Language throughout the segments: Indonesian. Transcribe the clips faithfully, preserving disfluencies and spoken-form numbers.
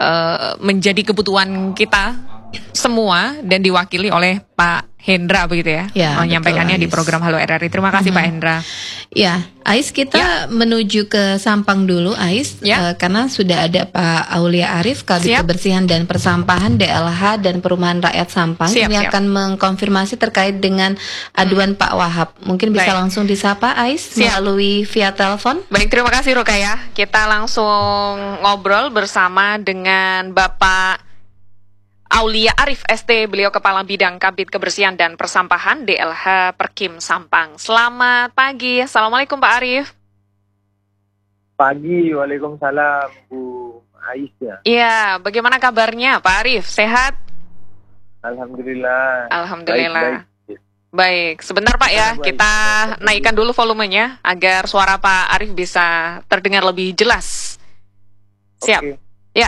uh, menjadi kebutuhan kita semua dan diwakili oleh Pak Hendra begitu ya, ya menyampaikannya betul, di program Halo R R I. Terima kasih mm-hmm. Pak Hendra. Ya, Ais, kita ya. menuju ke Sampang dulu, Ais, ya. uh, karena sudah ada Pak Aulia Arif, Kabid Kebersihan dan Persampahan D L H dan Perumahan Rakyat Sampang. Siap, Ini siap. akan mengkonfirmasi terkait dengan aduan hmm. Pak Wahab. Mungkin bisa Baik. langsung disapa, Ais, siap. melalui via telepon. Baik, terima kasih Rukaya. Kita langsung ngobrol bersama dengan Bapak Aulia Arif S T, beliau Kepala Bidang Kabid Kebersihan dan Persampahan D L H Perkim Sampang. Selamat pagi, Assalamualaikum Pak Arif. Pagi, Waalaikumsalam Bu Aisyah. Iya, bagaimana kabarnya Pak Arif, sehat? Alhamdulillah. Alhamdulillah. Baik, baik. baik. Sebentar Pak ya, baik, kita baik. naikkan dulu volumenya agar suara Pak Arif bisa terdengar lebih jelas. Siap. Okay. Ya.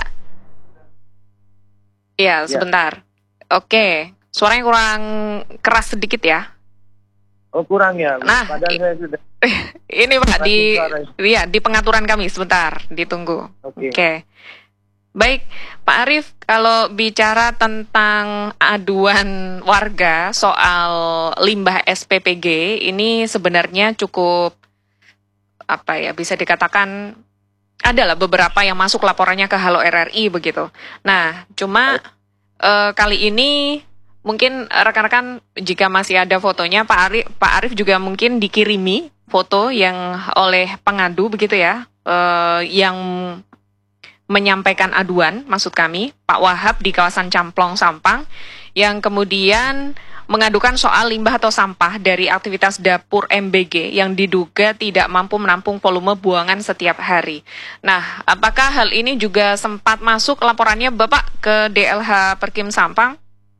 Iya, sebentar. Ya. Oke, suaranya kurang keras sedikit ya. Oh, kurang ya. Nah, padahal saya sudah. Ini Pak di ya, di pengaturan kami sebentar, ditunggu. Oke. Oke. Baik, Pak Arif, kalau bicara tentang aduan warga soal limbah S P P G, ini sebenarnya cukup apa ya, bisa dikatakan adalah beberapa yang masuk laporannya ke Halo R R I begitu. Nah, cuma uh, kali ini mungkin rekan-rekan jika masih ada fotonya, Pak Arif, Pak Arif juga mungkin dikirimi foto yang oleh pengadu begitu ya, uh, yang menyampaikan aduan, maksud kami, Pak Wahab di kawasan Camplong Sampang, yang kemudian mengadukan soal limbah atau sampah dari aktivitas dapur M B G yang diduga tidak mampu menampung volume buangan setiap hari. Nah, apakah hal ini juga sempat masuk laporannya Bapak ke D L H Perkim Sampang?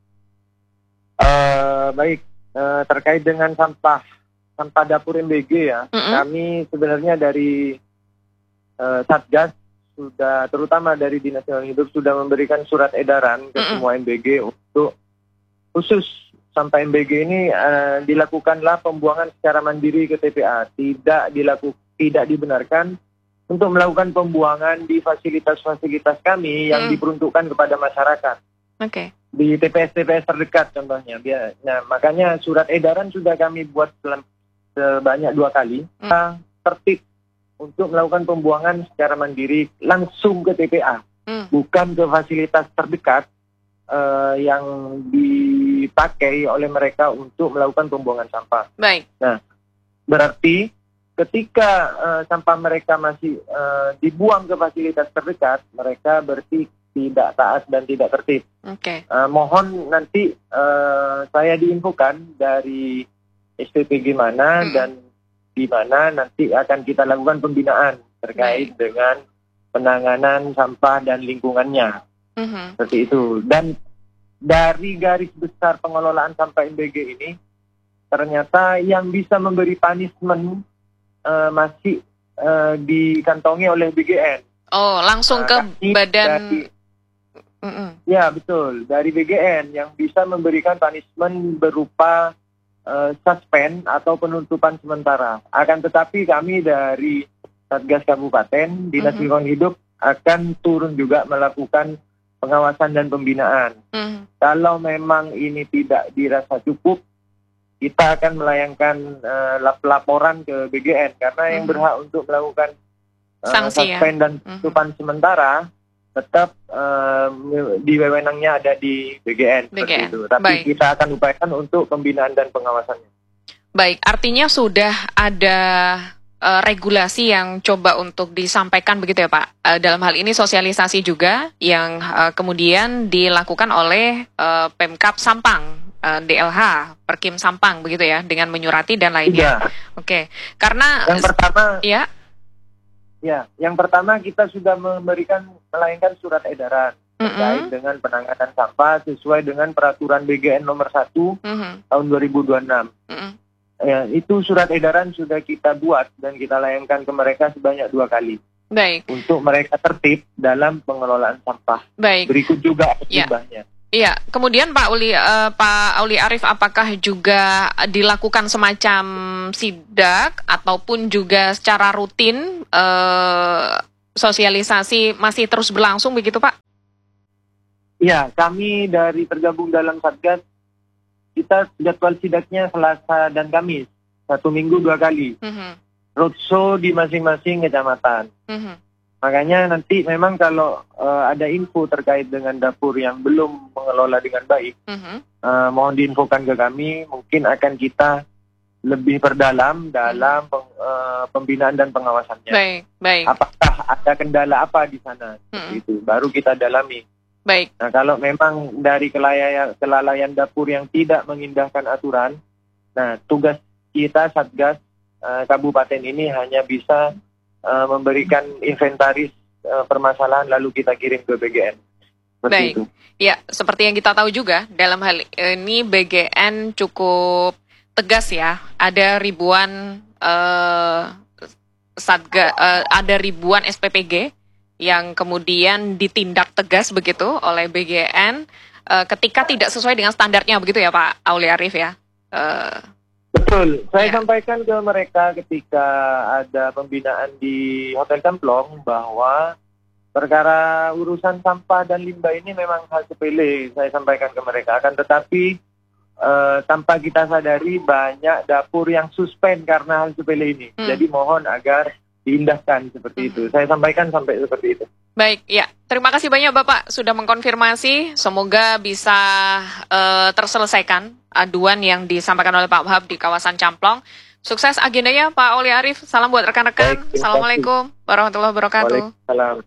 Uh, baik, uh, terkait dengan sampah sampah dapur M B G ya, mm-hmm. kami sebenarnya dari uh, Satgas sudah, terutama dari Dinas Lingkungan Hidup, sudah memberikan surat edaran ke mm-hmm. semua M B G untuk khusus sampah M B G ini uh, dilakukanlah pembuangan secara mandiri ke T P A, tidak dilakukan, tidak dibenarkan untuk melakukan pembuangan di fasilitas-fasilitas kami yang hmm. diperuntukkan kepada masyarakat. Oke. Okay. Di T P S T P S terdekat contohnya. Nah, makanya surat edaran sudah kami buat sebanyak dua kali. Hmm. Kita tertib untuk melakukan pembuangan secara mandiri langsung ke T P A, hmm. bukan ke fasilitas terdekat uh, yang dipakai oleh mereka untuk melakukan pembuangan sampah. Baik. Nah, berarti ketika uh, sampah mereka masih uh, dibuang ke fasilitas terdekat, mereka berarti tidak taat dan tidak tertib. Oke. Okay. Uh, mohon nanti uh, saya diinfokan dari S P P G mana hmm. dan di mana nanti akan kita lakukan pembinaan terkait Baik. dengan penanganan sampah dan lingkungannya. Mm-hmm. Seperti itu. Dan dari garis besar pengelolaan sampah M B G ini, ternyata yang bisa memberi punishment uh, masih uh, dikantongi oleh B G N. Oh, langsung uh, ke badan... Dari, ya, betul. Dari B G N yang bisa memberikan punishment berupa Uh, suspend atau penutupan sementara. Akan tetapi kami dari Satgas Kabupaten, Dinas Lingkungan mm-hmm. Hidup akan turun juga melakukan pengawasan dan pembinaan. Mm-hmm. Kalau memang ini tidak dirasa cukup, kita akan melayangkan uh, laporan ke B G N karena mm-hmm. yang berhak untuk melakukan uh, Sanksi, suspend ya? dan penutupan mm-hmm. sementara tetap uh, di wewenangnya ada di B G N, B G N. Itu. Tapi Baik. kita akan upayakan untuk pembinaan dan pengawasannya. Baik, artinya sudah ada uh, regulasi yang coba untuk disampaikan begitu ya Pak. Uh, dalam hal ini sosialisasi juga yang uh, kemudian dilakukan oleh uh, Pemkab Sampang, uh, D L H Perkim Sampang begitu ya, dengan menyurati dan lainnya. Iya. Oke, karena yang pertama ya. Ya, yang pertama kita sudah memberikan melayangkan surat edaran mm-hmm. terkait dengan penanganan sampah sesuai dengan peraturan B G N nomor satu mm-hmm. tahun dua ribu dua puluh enam. Mm-hmm. Ya, itu surat edaran sudah kita buat dan kita layangkan ke mereka sebanyak dua kali. Baik. Untuk mereka tertib dalam pengelolaan sampah. Baik. Berikut juga akibatnya. Ya. Iya, kemudian Pak Uli, uh, Pak Auli Arif, apakah juga dilakukan semacam sidak ataupun juga secara rutin uh, sosialisasi masih terus berlangsung begitu Pak? Iya, kami dari tergabung dalam Satgas, kita jadwal sidaknya Selasa dan Kamis, satu minggu dua kali. Mm-hmm. Roadshow di masing-masing kecamatan. Mm-hmm. Makanya nanti memang kalau uh, ada info terkait dengan dapur yang belum mengelola dengan baik, mm-hmm. uh, mohon diinfokan ke kami, mungkin akan kita lebih perdalam dalam peng, uh, pembinaan dan pengawasannya. Baik, baik. Apakah ada kendala apa di sana? Mm-hmm. Itu baru kita dalami. Baik. Nah, kalau memang dari kelalaian, kelalaian dapur yang tidak mengindahkan aturan, nah tugas kita Satgas uh, Kabupaten ini hanya bisa Uh, memberikan inventaris uh, permasalahan lalu kita kirim ke B G N. Seperti Baik, itu. Ya seperti yang kita tahu juga dalam hal ini B G N cukup tegas ya. Ada ribuan uh, satga, uh, ada ribuan S P P G yang kemudian ditindak tegas begitu oleh B G N uh, ketika tidak sesuai dengan standarnya begitu ya Pak Aulia Arif ya. Uh, Betul, saya ya. sampaikan ke mereka ketika ada pembinaan di Hotel Templong bahwa perkara urusan sampah dan limbah ini memang hal sepele, saya sampaikan ke mereka. Akan tetapi uh, tanpa kita sadari banyak dapur yang suspend karena hal sepele ini. Hmm. Jadi mohon agar diindahkan seperti hmm. itu. Saya sampaikan sampai seperti itu. Baik, ya. Terima kasih banyak Bapak sudah mengkonfirmasi. Semoga bisa uh, terselesaikan aduan yang disampaikan oleh Pak Wahab di kawasan Camplong. Sukses agendanya Pak Aulia Arif. Salam buat rekan-rekan. Assalamualaikum warahmatullahi wabarakatuh. Waalaikumsalam.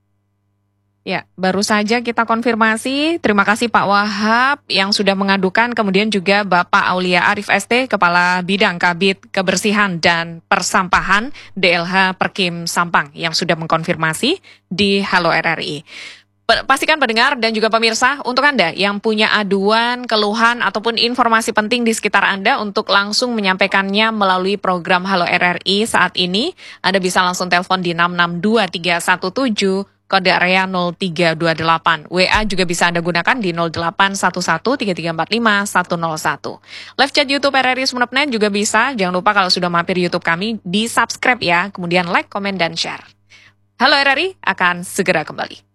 Ya, baru saja kita konfirmasi. Terima kasih Pak Wahab yang sudah mengadukan. Kemudian juga Bapak Aulia Arif S T, Kepala Bidang Kabid Kebersihan dan Persampahan D L H Perkim Sampang yang sudah mengkonfirmasi di Halo R R I. Pastikan pendengar dan juga pemirsa, untuk Anda yang punya aduan, keluhan, ataupun informasi penting di sekitar Anda untuk langsung menyampaikannya melalui program Halo R R I saat ini, Anda bisa langsung telepon di enam enam dua tiga satu tujuh, kode area nol tiga dua delapan. W A juga bisa Anda gunakan di nol delapan satu satu tiga tiga empat lima satu nol satu. Live chat YouTube R R I Sumeneb Net juga bisa. Jangan lupa kalau sudah mampir YouTube kami, di subscribe ya, kemudian like, komen, dan share. Halo R R I akan segera kembali.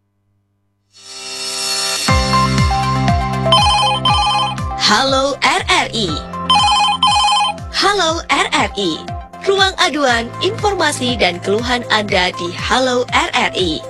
Halo R R I. Halo R R I. Ruang aduan, informasi, dan keluhan Anda di Halo R R I.